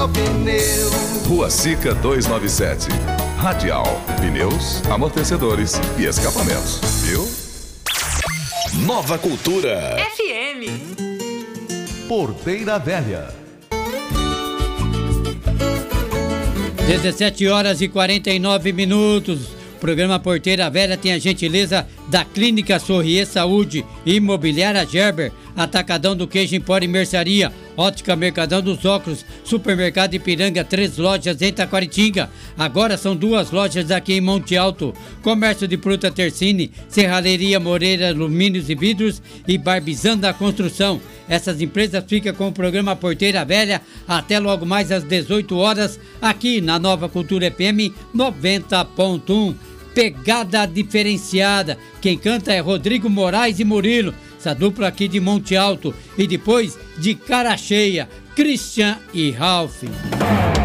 Radial Pneus. Rua Sica 297. Radial Pneus, amortecedores e escapamentos. Viu? Nova Cultura FM. Porteira Velha. 17h49. O programa Porteira Velha tem a gentileza da Clínica Sorrier Saúde, Imobiliária Gerber, Atacadão do Queijo Empório e Mercearia, Ótica Mercadão dos Óculos, Supermercado Ipiranga, 3 lojas em Taquaritinga. Agora são 2 lojas aqui em Monte Alto. Comércio de Fruta Tercine, Serralheria Moreira Alumínios e Vidros e Barbizan da Construção. Essas empresas ficam com o programa Porteira Velha até logo mais às 18 horas aqui na Nova Cultura FM 90.1. Pegada diferenciada. Quem canta é Rodrigo Moraes e Murilo, essa dupla aqui de Monte Alto. E depois de Cara Cheia, Christian e Ralph.